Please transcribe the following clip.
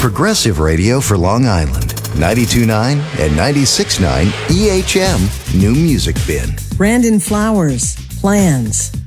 Progressive radio for Long Island. 92.9 and 96.9 EHM New Music Bin. Brandon Flowers, Plans.